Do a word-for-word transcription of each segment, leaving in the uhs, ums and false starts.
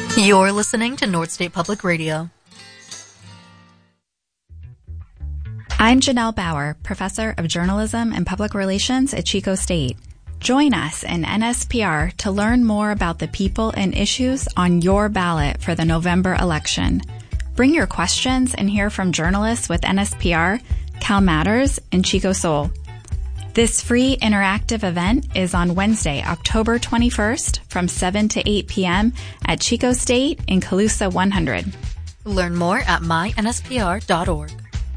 You're listening to North State Public Radio. I'm Janelle Bauer, Professor of Journalism and Public Relations at Chico State. Join us in N S P R to learn more about the people and issues on your ballot for the November election. Bring your questions and hear from journalists with N S P R, Cal Matters, and Chico Soul. This free interactive event is on Wednesday, October twenty-first from seven to eight p.m. at Chico State in Calusa one hundred. Learn more at my N S P R dot org.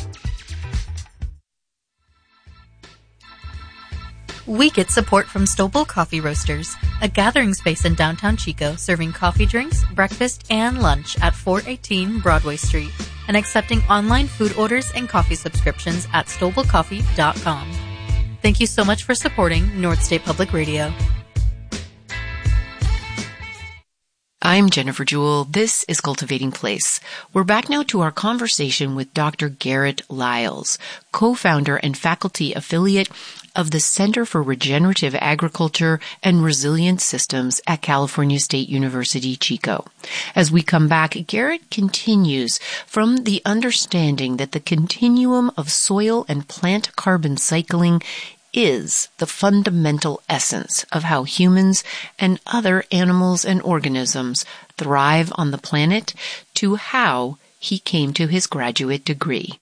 We get support from Stobel Coffee Roasters, a gathering space in downtown Chico serving coffee drinks, breakfast, and lunch at four eighteen Broadway Street and accepting online food orders and coffee subscriptions at stobel coffee dot com. Thank you so much for supporting North State Public Radio. I'm Jennifer Jewell. This is Cultivating Place. We're back now to our conversation with Doctor Garrett Lyles, co-founder and faculty affiliate of the Center for Regenerative Agriculture and Resilient Systems at California State University, Chico. As we come back, Garrett continues from the understanding that the continuum of soil and plant carbon cycling is the fundamental essence of how humans and other animals and organisms thrive on the planet, to how he came to his graduate degree.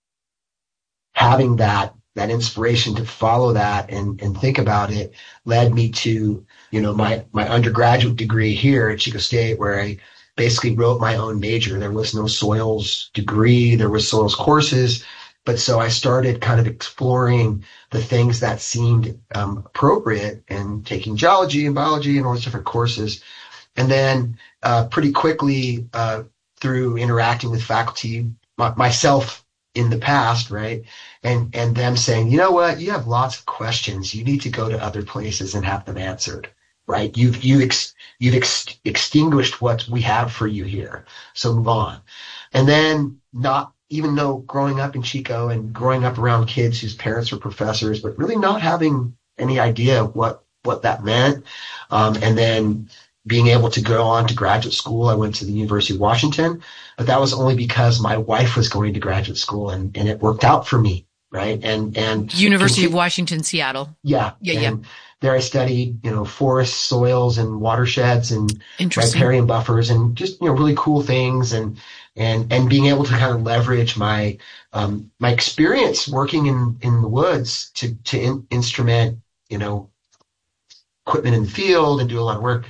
Having that that inspiration to follow that and, and think about it led me to, you know, my, my undergraduate degree here at Chico State, where I basically wrote my own major. There was no soils degree, there was soils courses. But so I started kind of exploring the things that seemed um, appropriate and taking geology and biology and all these different courses. And then uh, pretty quickly uh, through interacting with faculty, my, myself in the past, right, and and them saying, you know what, you have lots of questions. You need to go to other places and have them answered, right? You've you ex, you've ex, extinguished what we have for you here, so move on. And then not even though growing up in Chico and growing up around kids whose parents were professors, but really not having any idea of what what that meant, um, and then being able to go on to graduate school. I went to the University of Washington, but that was only because my wife was going to graduate school, and, and it worked out for me, right? And and University and, of Washington, Seattle. Yeah, yeah, and yeah. There I studied, you know, forests, soils, and watersheds, and riparian buffers, and just, you know, really cool things, and and and being able to kind of leverage my um, my experience working in in the woods to to in, instrument, you know, equipment in the field and do a lot of work.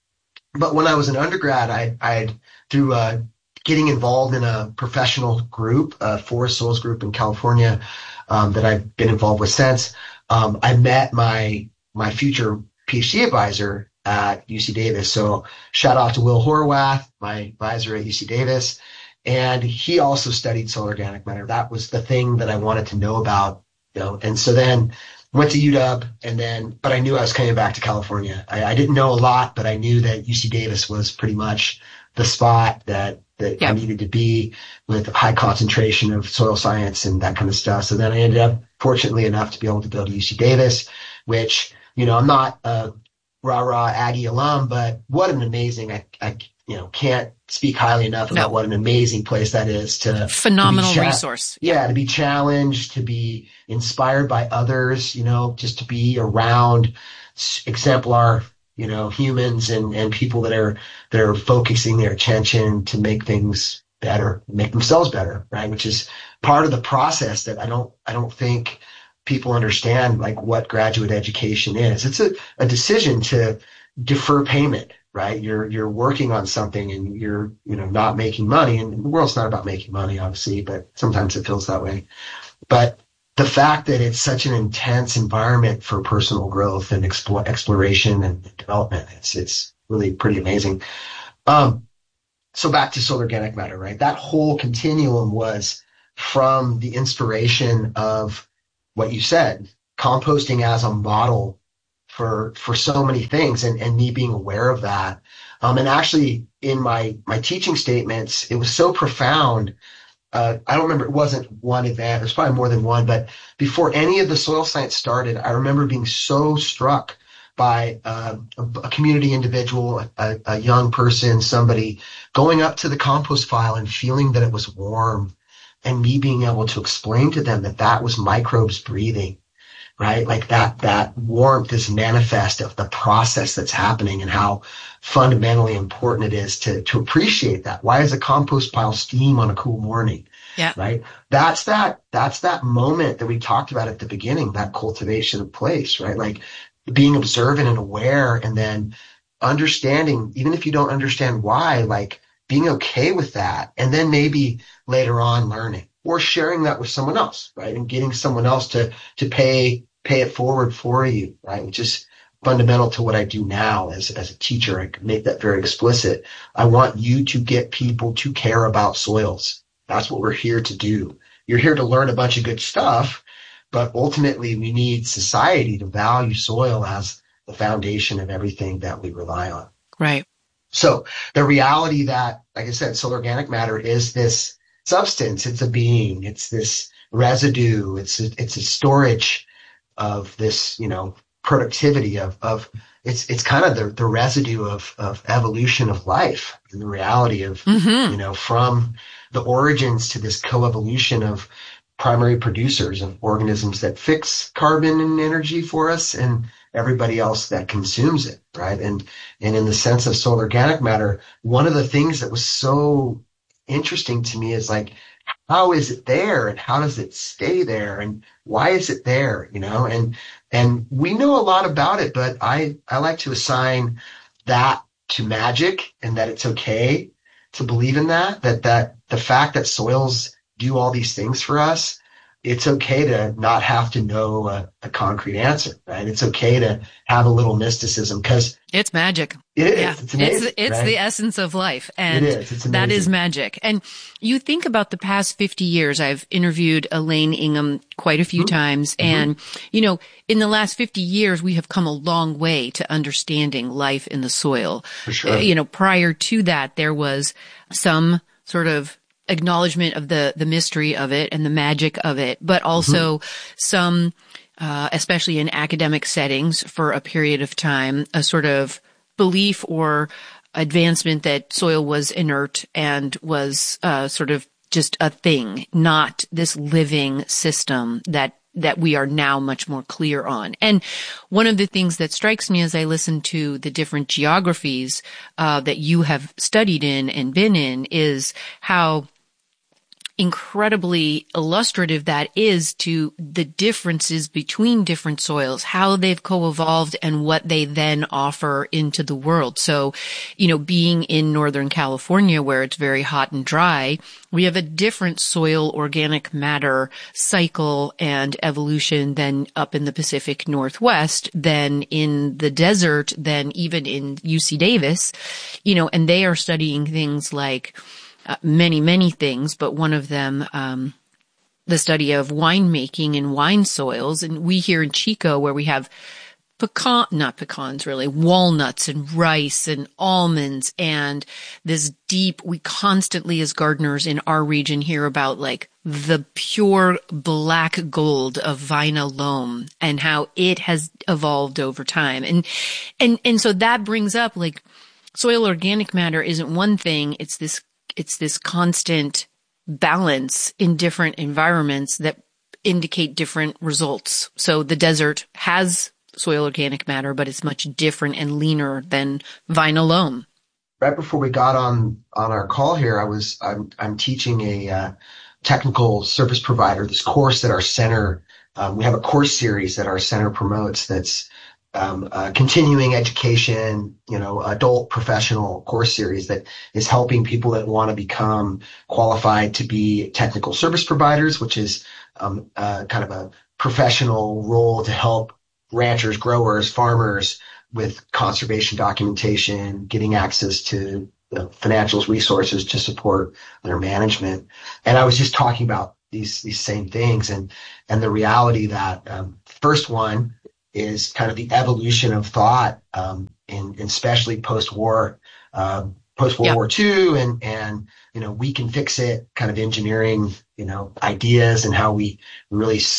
But when I was an undergrad, I, I'd, through uh, getting involved in a professional group, a forest soils group in California, um, that I've been involved with since, um, I met my my future PhD advisor at U C Davis. So shout out to Will Horwath, my advisor at U C Davis. And he also studied soil organic matter. That was the thing that I wanted to know about, you know. And so then went to U W, and then, but I knew I was coming back to California. I, I didn't know a lot, but I knew that U C Davis was pretty much the spot that, that yeah. I needed to be, with high concentration of soil science and that kind of stuff. So then I ended up, fortunately enough, to be able to go to U C Davis, which, you know, I'm not a rah-rah Aggie alum, but what an amazing, I, I you know, can't speak highly enough about no. what an amazing place that is to phenomenal to cha- resource. Yeah, to be challenged, to be inspired by others, you know, just to be around exemplar, you know, humans and, and people that are that are focusing their attention to make things better, make themselves better, right? Which is part of the process that I don't I don't think people understand, like what graduate education is. It's a, a decision to defer payment. Right, you're you're working on something and you're you know not making money, and the world's not about making money, obviously, but sometimes it feels that way. But the fact that it's such an intense environment for personal growth and explore, exploration and development, it's it's really pretty amazing. Um, so back to soil organic matter, right? That whole continuum was from the inspiration of what you said, composting as a model for for so many things, and, and me being aware of that. Um, and actually in my my teaching statements, it was so profound. Uh, I don't remember, it wasn't one event, there's probably more than one, but before any of the soil science started, I remember being so struck by uh, a, a community individual, a, a young person, somebody going up to the compost pile and feeling that it was warm, and me being able to explain to them that that was microbes breathing, right? Like that, that warmth is manifest of the process that's happening and how fundamentally important it is to, to appreciate that. Why does a compost pile steam on a cool morning? Yeah. Right. That's that, that's that moment that we talked about at the beginning, that cultivation of place, right? Like being observant and aware, and then understanding, even if you don't understand why, like being okay with that. And then maybe later on learning or sharing that with someone else, right? And getting someone else to, to pay, pay it forward for you, right? Which is fundamental to what I do now as, as a teacher. I make that very explicit. I want you to get people to care about soils. That's what we're here to do. You're here to learn a bunch of good stuff, but ultimately we need society to value soil as the foundation of everything that we rely on. Right. So the reality that, like I said, soil organic matter is this substance. It's a being. It's this residue. It's a, it's a storage of this, you know, productivity of, of it's, it's kind of the, the residue of, of evolution of life, and the reality of, mm-hmm. you know, from the origins to this coevolution of primary producers of organisms that fix carbon and energy for us, and everybody else that consumes it, right? And, and in the sense of soil organic matter, one of the things that was so interesting to me is like, how is it there, and how does it stay there, and why is it there, you know? And, and we know a lot about it, but I, I like to assign that to magic, and that it's okay to believe in that, that, that the fact that soils do all these things for us, it's okay to not have to know a, a concrete answer, right? It's okay to have a little mysticism, because it's magic. It is. Yeah. It's amazing. It's, it's right? the essence of life. And it is. It's amazing. That is magic. And you think about the past fifty years, I've interviewed Elaine Ingham quite a few mm-hmm. times. Mm-hmm. And, you know, in the last fifty years, we have come a long way to understanding life in the soil. For sure. Uh, you know, prior to that, there was some sort of acknowledgement of the, the mystery of it and the magic of it, but also mm-hmm. some, uh, especially in academic settings for a period of time, a sort of belief or advancement that soil was inert and was, uh, sort of just a thing, not this living system that that we are now much more clear on. And one of the things that strikes me as I listen to the different geographies, uh, that you have studied in and been in is how incredibly illustrative that is to the differences between different soils, how they've co-evolved and what they then offer into the world. So, you know, being in Northern California where it's very hot and dry, we have a different soil organic matter cycle and evolution than up in the Pacific Northwest, than in the desert, than even in U C Davis, you know, and they are studying things like Uh, many, many things, but one of them, um, the study of winemaking in wine soils. And we here in Chico, where we have pecan, not pecans really, walnuts and rice and almonds and this deep, we constantly as gardeners in our region hear about like the pure black gold of Vina loam and how it has evolved over time. And, and, and so that brings up like soil organic matter isn't one thing. It's this It's this constant balance in different environments that indicate different results. So the desert has soil organic matter, but it's much different and leaner than Vina loam. Right before we got on, on our call here, I was, I'm, I'm teaching a uh, technical service provider, this course that our center, um, we have a course series that our center promotes that's Um, uh, continuing education, you know, adult professional course series that is helping people that want to become qualified to be technical service providers, which is um, uh, kind of a professional role to help ranchers, growers, farmers with conservation documentation, getting access to the financial resources to support their management. And I was just talking about these these same things, and and the reality that um, first one is kind of the evolution of thought, um, in, in especially post-war, uh, post-World yeah. War Two, and, and, you know, we can fix it kind of engineering, you know, ideas, and how we really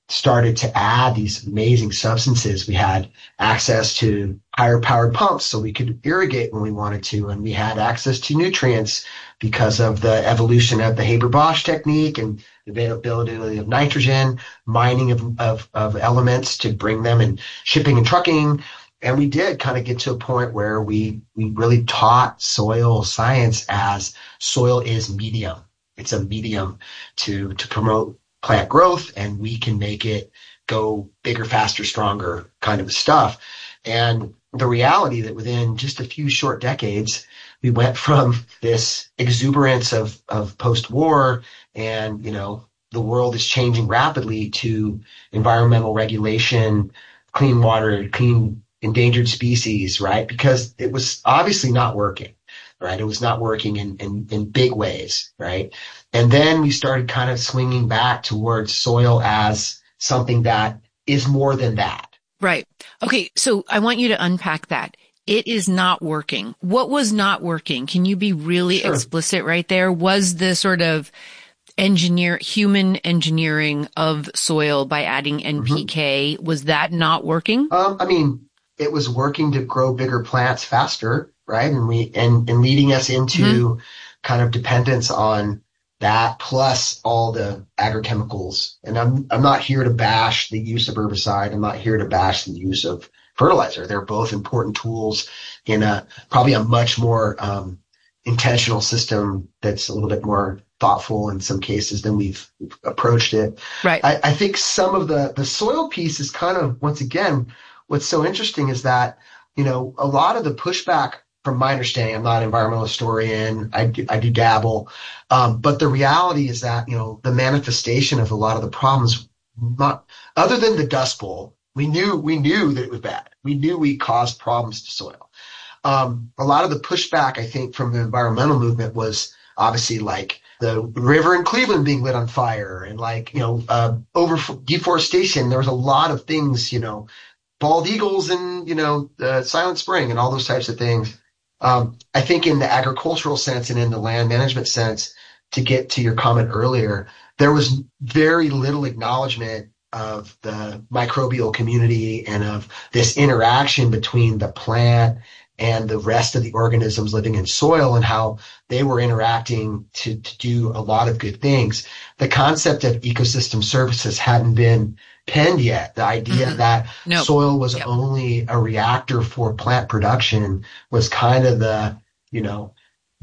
started to add these amazing substances. We had access to higher powered pumps so we could irrigate when we wanted to. And we had access to nutrients because of the evolution of the Haber-Bosch technique and the availability of nitrogen, mining of, of, of elements to bring them, and shipping and trucking. And we did kind of get to a point where we, we really taught soil science as soil is medium. It's a medium to, to promote plant growth, and we can make it go bigger, faster, stronger kind of stuff. And the reality that within just a few short decades, we went from this exuberance of, of post-war and, you know, the world is changing rapidly to environmental regulation, clean water, clean endangered species, right? Because it was obviously not working, right? It was not working in, in, in big ways, right? And then we started kind of swinging back towards soil as something that is more than that. Right. Okay. So I want you to unpack that. It is not working. What was not working? Can you be really Sure. explicit right there? Was the sort of engineer, human engineering of soil by adding N P K, mm-hmm. was that not working? Um, I mean, it was working to grow bigger plants faster, right? And we, and, and leading us into mm-hmm. kind of dependence on that, plus all the agrochemicals. And I'm, I'm not here to bash the use of herbicide. I'm not here to bash the use of fertilizer. They're both important tools in a, probably a much more, um, intentional system that's a little bit more thoughtful in some cases than we've, we've approached it. Right. I, I think some of the, the soil piece is kind of, once again, what's so interesting is that, you know, a lot of the pushback, from my understanding, I'm not an environmental historian, I do, I do dabble, um, but the reality is that, you know, the manifestation of a lot of the problems, not other than the Dust Bowl, we knew we knew that it was bad. We knew we caused problems to soil. Um, a lot of the pushback, I think, from the environmental movement was obviously like the river in Cleveland being lit on fire, and like, you know, uh, over deforestation. There was a lot of things, you know, bald eagles and, you know, uh, Silent Spring and all those types of things. Um, I think in the agricultural sense and in the land management sense, to get to your comment earlier, there was very little acknowledgement of the microbial community and of this interaction between the plant and the rest of the organisms living in soil and how they were interacting to, to do a lot of good things. The concept of ecosystem services hadn't been penned yet. The idea mm-hmm. that nope. soil was yep. only a reactor for plant production was kind of the, you know,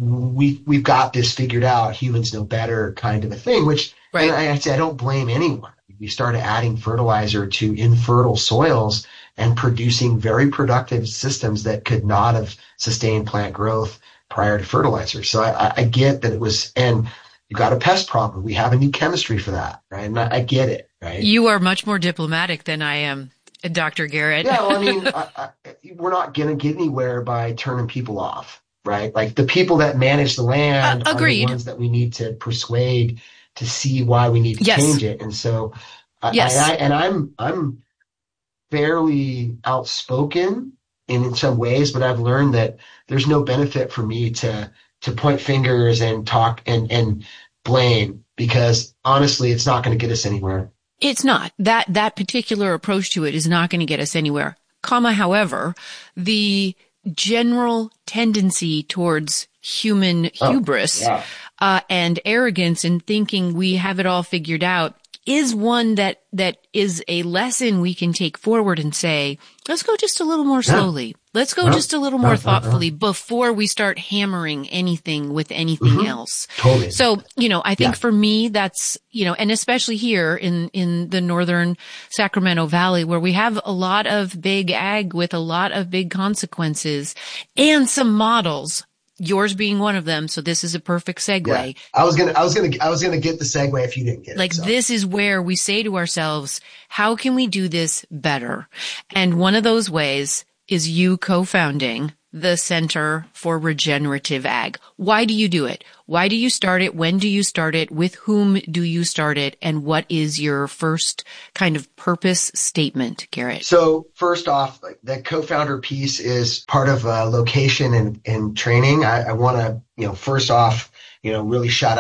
we, we've got this figured out, humans know better kind of a thing, which right. and I, I say I don't blame anyone. We started adding fertilizer to infertile soils and producing very productive systems that could not have sustained plant growth prior to fertilizer. So I, I get that it was, and you got a pest problem. We have a new chemistry for that, right? And I, I get it, right? You are much more diplomatic than I am, Doctor Garrett. Yeah, well, I mean, I, I, we're not going to get anywhere by turning people off, right? Like the people that manage the land uh, are the ones that we need to persuade to see why we need to yes. change it. And so, yes. I, I, and I'm, I'm fairly outspoken in, in some ways, but I've learned that there's no benefit for me to, to point fingers and talk and, and blame, because honestly, it's not going to get us anywhere. It's not. That, that particular approach to it is not going to get us anywhere. Comma, however, the general tendency towards human hubris, oh, yeah. uh, and arrogance and thinking we have it all figured out is one that, that is a lesson we can take forward and say, let's go just a little more slowly. Yeah. Let's go yeah. just a little more yeah. thoughtfully yeah. before we start hammering anything with anything mm-hmm. else. Totally. So, you know, I think yeah. for me, that's, you know, and especially here in, in the northern Sacramento Valley, where we have a lot of big ag with a lot of big consequences and some models, yours being one of them. So this is a perfect segue. Yeah. I was going to, I was going to, I was going to get the segue if you didn't get it. Like so. This is where we say to ourselves, how can we do this better? And one of those ways is you co-founding the Center for Regenerative Ag. Why do you do it? Why do you start it? When do you start it? With whom do you start it? And what is your first kind of purpose statement, Garrett? So first off, the co-founder piece is part of uh, location and, and training. I, I want to, you know, first off, you know, really shout out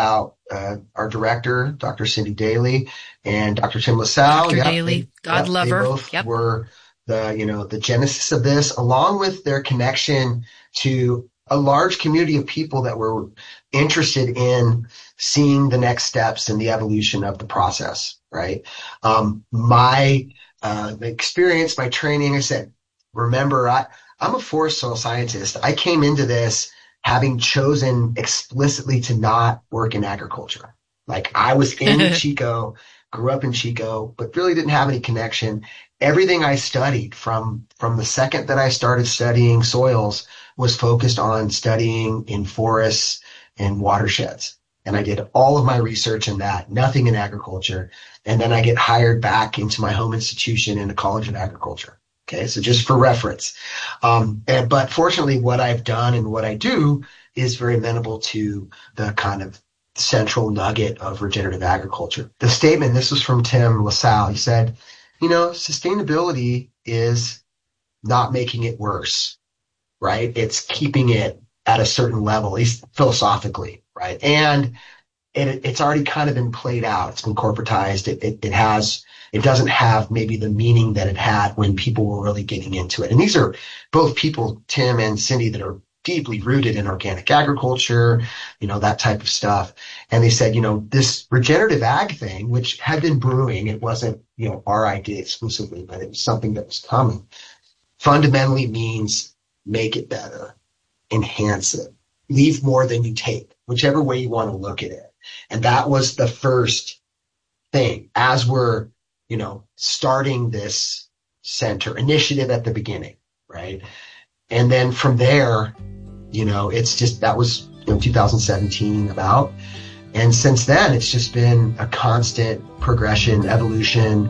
uh, our director, Doctor Cindy Daly, and Doctor Tim LaSalle. Doctor Yep, Daly, they, God yep, love they her. both Yep. were the, you know, the genesis of this, along with their connection to a large community of people that were interested in seeing the next steps in the evolution of the process, right? Um, my uh, experience, my training, I said, remember, I, I'm a forest soil scientist. I came into this having chosen explicitly to not work in agriculture. Like I was in Chico, grew up in Chico, but really didn't have any connection. Everything I studied from, from the second that I started studying soils was focused on studying in forests and watersheds. And I did all of my research in that, nothing in agriculture. And then I get hired back into my home institution in the College of Agriculture. Okay. So just for reference. Um, and, but fortunately what I've done and what I do is very amenable to the kind of central nugget of regenerative agriculture. The statement, this was from Tim LaSalle. He said, you know, sustainability is not making it worse, right? It's keeping it at a certain level, at least philosophically, right? And it, it's already kind of been played out. It's been corporatized. It, it, it has, it doesn't have maybe the meaning that it had when people were really getting into it. And these are both people, Tim and Cindy, that are deeply rooted in organic agriculture, you know, that type of stuff. And they said, you know, this regenerative ag thing, which had been brewing, it wasn't, you know, our idea exclusively, but it was something that was coming, fundamentally means make it better, enhance it, leave more than you take, whichever way you want to look at it. And that was the first thing as we're, you know, starting this center initiative at the beginning, right? And then from there, you know, it's just, that was, you know, two thousand seventeen about. And since then, it's just been a constant progression, evolution.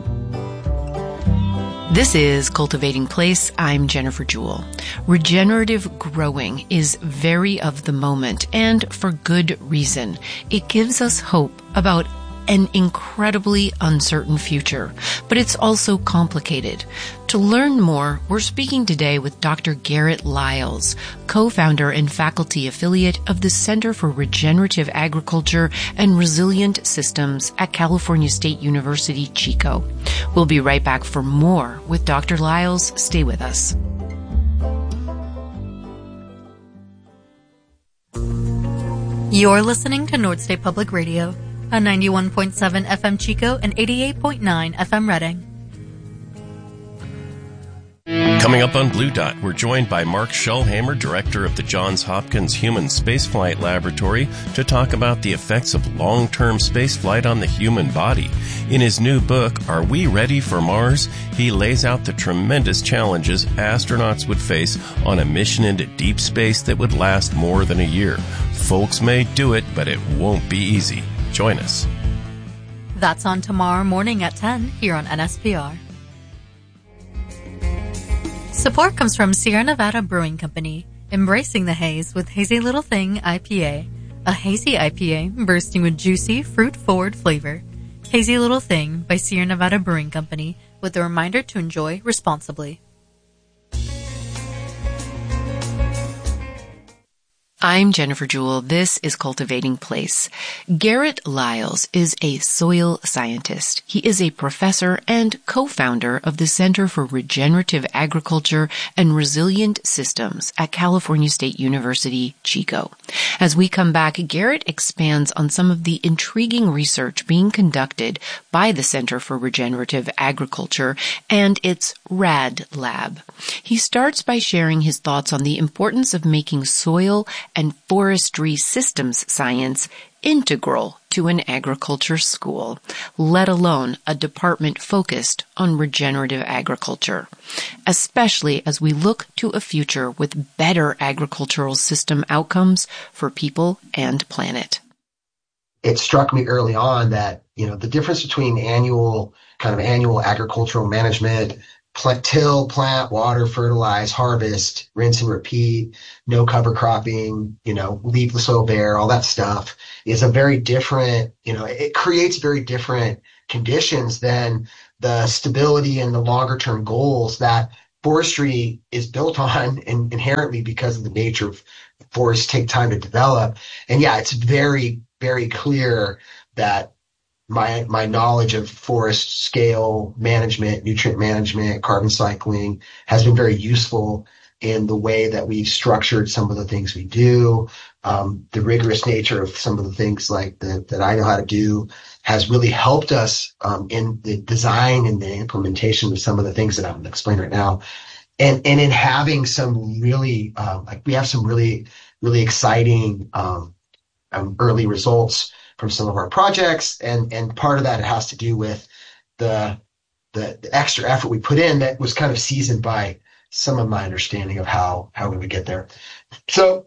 This is Cultivating Place. I'm Jennifer Jewell. Regenerative growing is very of the moment, and for good reason. It gives us hope about an incredibly uncertain future, but it's also complicated. To learn more, we're speaking today with Doctor Garrett Lyles, co-founder and faculty affiliate of the Center for Regenerative Agriculture and Resilient Systems at California State University, Chico. We'll be right back for more with Doctor Lyles. Stay with us. You're listening to North State Public Radio on ninety-one point seven F M Chico and eighty-eight point nine F M Redding. Coming up on Blue Dot, we're joined by Mark Schulhamer, director of the Johns Hopkins Human Spaceflight Laboratory, to talk about the effects of long-term spaceflight on the human body. In his new book, Are We Ready for Mars?, he lays out the tremendous challenges astronauts would face on a mission into deep space that would last more than a year. Folks may do it, but it won't be easy. Join us. That's on tomorrow morning at ten here on N S P R. Support comes from Sierra Nevada Brewing Company, embracing the haze with Hazy Little Thing I P A, a hazy I P A bursting with juicy, fruit-forward flavor. Hazy Little Thing by Sierra Nevada Brewing Company, with a reminder to enjoy responsibly. I'm Jennifer Jewell. This is Cultivating Place. Garrett Lyles is a soil scientist. He is a professor and co-founder of the Center for Regenerative Agriculture and Resilient Systems at California State University, Chico. As we come back, Garrett expands on some of the intriguing research being conducted by the Center for Regenerative Agriculture and its RAD lab. He starts by sharing his thoughts on the importance of making soil and forestry systems science integral to an agriculture school, let alone a department focused on regenerative agriculture, especially as we look to a future with better agricultural system outcomes for people and planet. It struck me early on that, you know, the difference between annual, kind of annual agricultural management, Plant, till, plant, water, fertilize, harvest, rinse and repeat, no cover cropping, you know, leave the soil bare, all that stuff is a very different, you know, it creates very different conditions than the stability and the longer term goals that forestry is built on and inherently because of the nature of forests take time to develop. And yeah, it's very, very clear that my my knowledge of forest scale management, nutrient management, carbon cycling has been very useful in the way that we've structured some of the things we do. Um, the rigorous nature of some of the things like the, that I know how to do has really helped us um, in the design and the implementation of some of the things that I'm going to explain right now. And, and in having some really, uh, like we have some really, really exciting um, um, early results from some of our projects. And, and part of that has to do with the, the, the extra effort we put in that was kind of seasoned by some of my understanding of how, how we would get there. So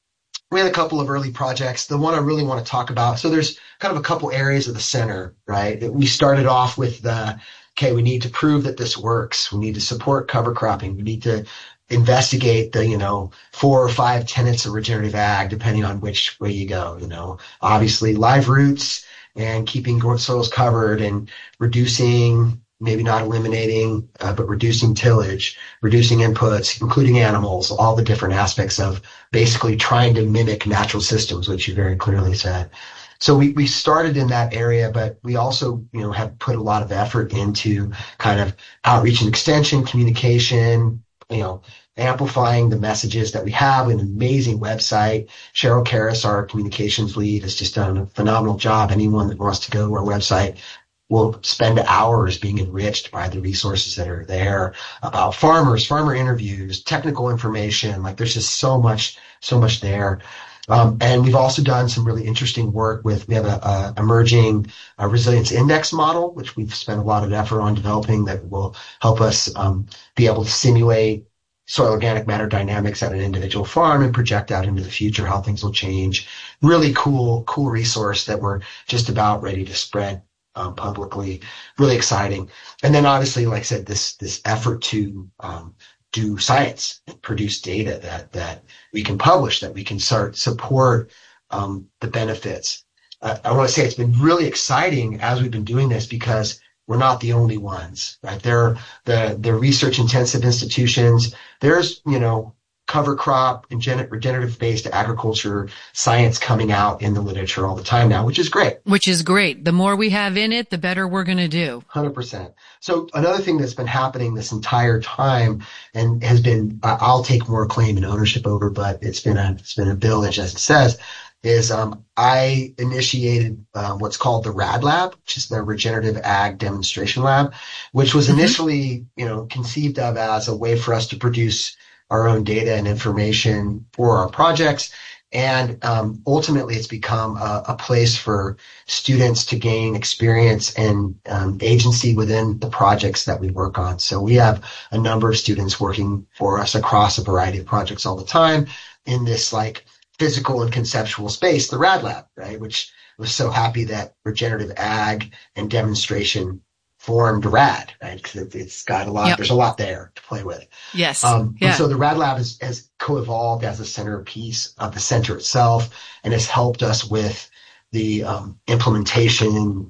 we had a couple of early projects. The one I really want to talk about. So there's kind of a couple areas of the center, right? We started off with the, okay, we need to prove that this works. We need to support cover cropping. We need to investigate the, you know, four or five tenets of regenerative ag, depending on which way you go, you know, obviously live roots and keeping soils covered and reducing, maybe not eliminating, uh, but reducing tillage, reducing inputs, including animals, all the different aspects of basically trying to mimic natural systems, which you very clearly said. So we, we started in that area, but we also, you know, have put a lot of effort into kind of outreach and extension, communication, you know, amplifying the messages that we have. An amazing website. Cheryl Karras, our communications lead, has just done a phenomenal job. Anyone that wants to go to our website will spend hours being enriched by the resources that are there about farmers, farmer interviews, technical information. Like there's just so much, so much there. Um, and we've also done some really interesting work with, we have a, a emerging uh, resilience index model, which we've spent a lot of effort on developing that will help us um, be able to simulate soil organic matter dynamics at an individual farm and project out into the future how things will change. Really cool, cool resource that we're just about ready to spread um, publicly. Really exciting. And then obviously, like I said, this, this effort to, um, do science and produce data that, that we can publish, that we can start support, um, the benefits. Uh, I want to say it's been really exciting as we've been doing this because we're not the only ones, right? There are the, the research intensive institutions. There's, you know, cover crop and regenerative based agriculture science coming out in the literature all the time now, which is great. Which is great. The more we have in it, the better we're going to do. one hundred percent. So another thing that's been happening this entire time and has been, I'll take more claim and ownership over, but it's been a, it's been a village, as it says, is um, I initiated uh, what's called the RAD Lab, which is the Regenerative Ag Demonstration Lab, which was initially, mm-hmm. you know, conceived of as a way for us to produce our own data and information for our projects. And um, ultimately, it's become a, a place for students to gain experience and um, agency within the projects that we work on. So we have a number of students working for us across a variety of projects all the time in this like physical and conceptual space, the RAD Lab, right? Which was so happy that regenerative ag and demonstration formed RAD, right? Because it's got a lot, yep. There's a lot there to play with. Yes. Um, yeah. And so the RAD Lab is, has co-evolved as a centerpiece of the center itself and has helped us with the um, implementation,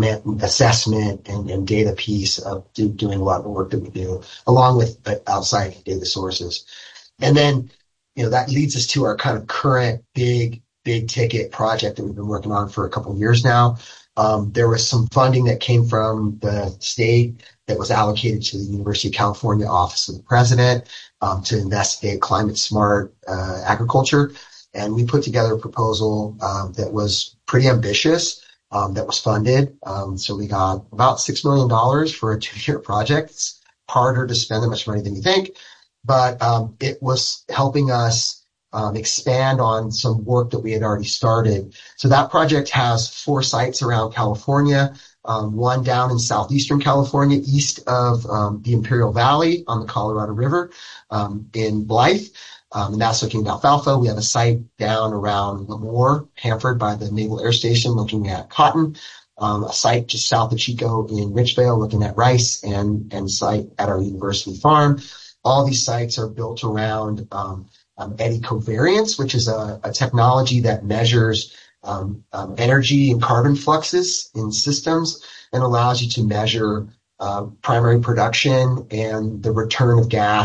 assessment, and, and data piece of do, doing a lot of the work that we do, along with uh, outside data sources. And then, you know, that leads us to our kind of current big, big ticket project that we've been working on for a couple of years now. Um, there was some funding that came from the state that was allocated to the University of California Office of the President um, to investigate climate smart uh, agriculture. And we put together a proposal um, that was pretty ambitious, um, that was funded. Um, so we got about six million dollars for a two-year project. It's harder to spend that much money than you think, but um, it was helping us Um, expand on some work that we had already started. So that project has four sites around California, um, one down in southeastern California, east of um, the Imperial Valley on the Colorado River, um, in Blythe, um, and that's looking at alfalfa. We have a site down around Lemoore, Hanford, by the Naval Air Station, looking at cotton. Um, a site just south of Chico in Richvale, looking at rice, and and site at our university farm. All these sites are built around um, Um, eddy covariance, which is a, a technology that measures um, um, energy and carbon fluxes in systems and allows you to measure uh, primary production and the return of gas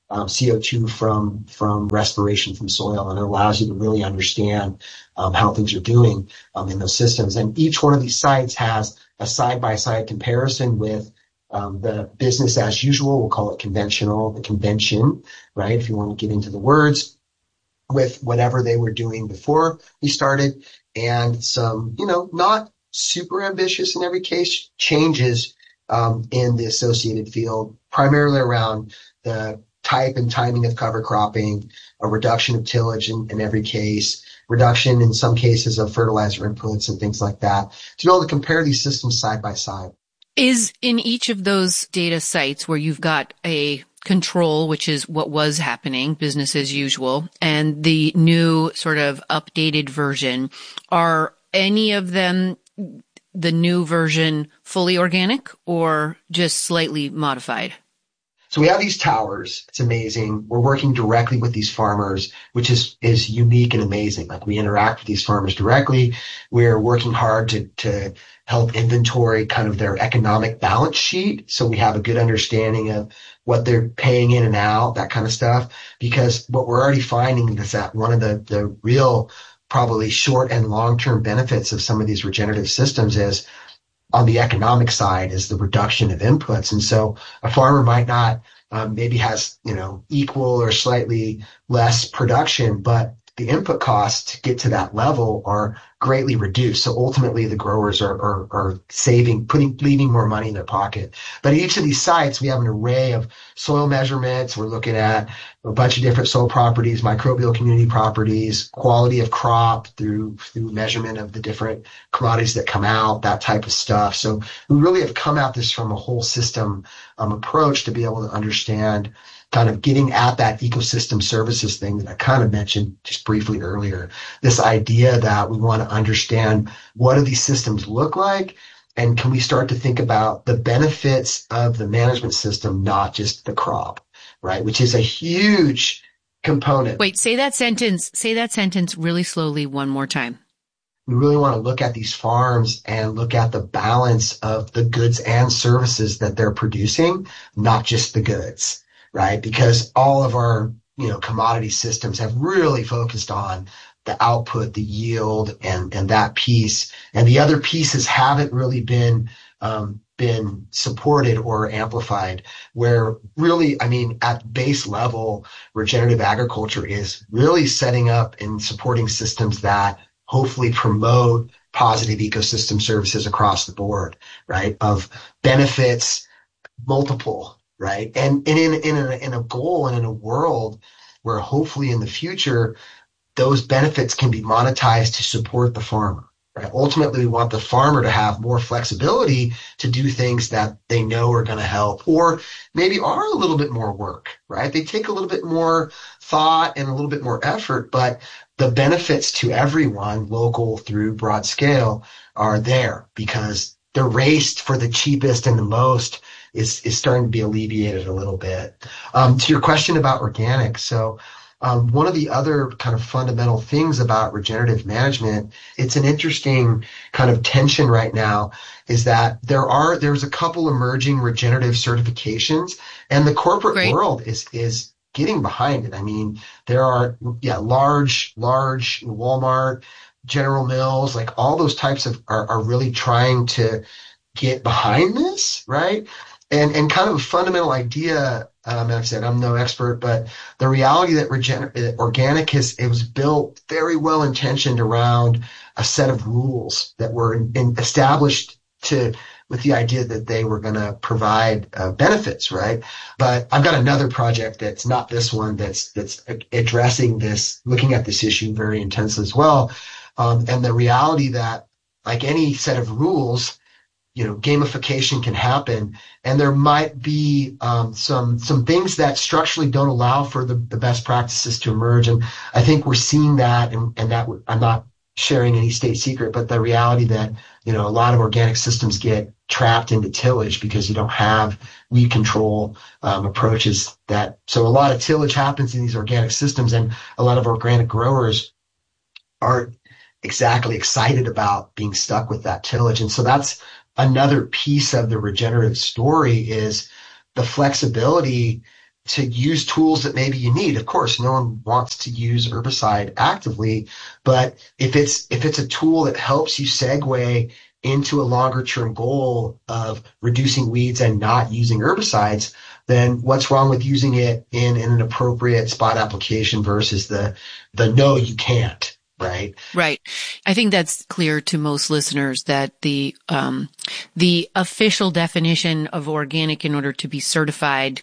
um, C O two from, from respiration from soil, and it allows you to really understand um, how things are doing um, in those systems. And each one of these sites has a side-by-side comparison with um, the business as usual. We'll call it conventional, the convention, right? If you want to get into the words, with whatever they were doing before we started, and some, you know, not super ambitious in every case changes um, in the associated field, primarily around the type and timing of cover cropping, a reduction of tillage in, in every case, reduction in some cases of fertilizer inputs and things like that, to be able to compare these systems side by side. Is in each of those data sites where you've got a control, which is what was happening, business as usual, and the new sort of updated version, are any of them, the new version, fully organic or just slightly modified? So we have these towers. It's amazing. We're working directly with these farmers, which is, is unique and amazing. Like, we interact with these farmers directly. We're working hard to, to help inventory kind of their economic balance sheet, so we have a good understanding of what they're paying in and out, that kind of stuff. Because what we're already finding is that one of the, the real probably short and long-term benefits of some of these regenerative systems is, on the economic side, is the reduction of inputs. And so a farmer might not, um, maybe has, you know, equal or slightly less production, but the input costs to get to that level are greatly reduced. So ultimately the growers are, are, are saving, putting, leaving more money in their pocket. But at each of these sites, we have an array of soil measurements. We're looking at a bunch of different soil properties, microbial community properties, quality of crop through, through measurement of the different commodities that come out, that type of stuff. So we really have come at this from a whole system um, approach to be able to understand, kind of getting at that ecosystem services thing that I kind of mentioned just briefly earlier. This idea that we want to understand, what do these systems look like? And can we start to think about the benefits of the management system, not just the crop, right? Which is a huge component. Wait, say that sentence, say that sentence really slowly one more time. We really want to look at these farms and look at the balance of the goods and services that they're producing, not just the goods. Right? Because all of our, you know, commodity systems have really focused on the output, the yield, and, and that piece. And the other pieces haven't really been, um, been supported or amplified, where really, I mean, at base level, regenerative agriculture is really setting up and supporting systems that hopefully promote positive ecosystem services across the board, right? Of benefits, multiple. Right. And, and in, in a, in a goal and in a world where hopefully in the future, those benefits can be monetized to support the farmer, right? Ultimately, we want the farmer to have more flexibility to do things that they know are going to help, or maybe are a little bit more work, right? They take a little bit more thought and a little bit more effort, but the benefits to everyone, local through broad scale, are there because the race for the cheapest and the most is, is starting to be alleviated a little bit. Um, to your question about organic. So, um, one of the other kind of fundamental things about regenerative management, it's an interesting kind of tension right now, is that there are, there's a couple emerging regenerative certifications, and the corporate Great. world is, is getting behind it. I mean, there are, yeah, large, large Walmart, General Mills, like all those types of are, are really trying to get behind this, right? And, and kind of a fundamental idea, um, I've said I'm no expert, but the reality that regener- organic is, it was built very well intentioned around a set of rules that were in, in established to, with the idea that they were going to provide uh, benefits, right? But I've got another project that's not this one that's, that's addressing this, looking at this issue very intensely as well. Um, and the reality that, like any set of rules, you know, gamification can happen, and there might be um, some some things that structurally don't allow for the, the best practices to emerge. And I think we're seeing that, and, and that I'm not sharing any state secret, but the reality that, you know, a lot of organic systems get trapped into tillage because you don't have weed control um, approaches. That so a lot of tillage happens in these organic systems, and a lot of organic growers aren't exactly excited about being stuck with that tillage. And so that's another piece of the regenerative story, is the flexibility to use tools that maybe you need. Of course, no one wants to use herbicide actively, but if it's, if it's a tool that helps you segue into a longer term goal of reducing weeds and not using herbicides, then what's wrong with using it in, in an appropriate spot application versus the, the no, you can't. Right. Right. I think that's clear to most listeners that the, um, the official definition of organic in order to be certified